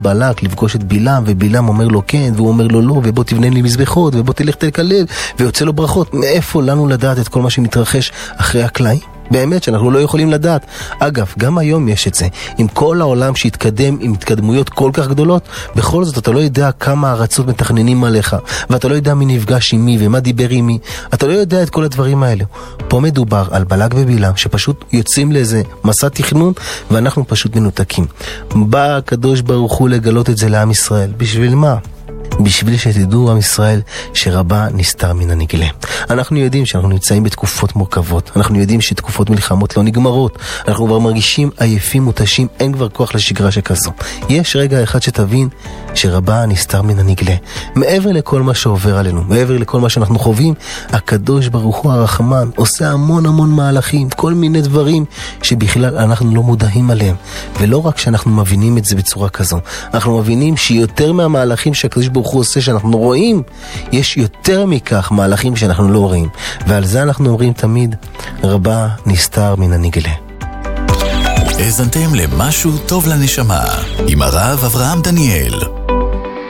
בלק לפגוש את בילם, ובילם אומר לו כן, והוא אומר לו לא, ובוא תבנה לי מזבחות, ובוא תלך תקלל, ויוצא לו ברכות. מאיפה לנו לדעת את כל מה שמתרחש אחרי הקלעים? באמת שאנחנו לא יכולים לדעת. אגב, גם היום יש את זה. עם כל העולם שהתקדם עם התקדמויות כל כך גדולות, בכל זאת אתה לא יודע כמה ארצות מתכננים עליך, ואתה לא יודע מי נפגש עם מי ומה דיבר עם מי. אתה לא יודע את כל הדברים האלה. פה מדובר על בלק ובילם שפשוט יוצאים לאיזה מסע תכנון, ואנחנו פשוט מנותקים. בא הקדוש ברוך הוא לגלות את זה לעם ישראל. בשביל מה? בשביל שתדעו עם ישראל שרבה נסתר מן הנגלה. אנחנו יודעים שאנחנו נמצאים בתקופות מורכבות, אנחנו יודעים שתקופות מלחמות לא נגמרות, אנחנו כבר מרגישים עייפים מותשים, אין כבר כוח לשגרה שכזו. יש רגע אחד שתבין שרבה נסתר מן הנגלה. מעבר לכל מה שעובר עלינו, מעבר לכל מה שאנחנו חווים, הקדוש ברוך הוא הרחמן עושה המון מהלכים, כל מיני דברים שבכלל אנחנו לא מודעים עליהם. ולא רק שאנחנו מבינים את זה בצורה כזו, אנחנו מבינים שיותר מהמהלכים שהקדוש ברוך הוא עושה שאנחנו רואים, יש יותר מכך מהלכים שאנחנו לא רואים. ועל זה אנחנו אומרים תמיד, רבה נסתר מן הנגלה. האזנתם למשהו טוב לנשמה עם הרב אברהם דניאל.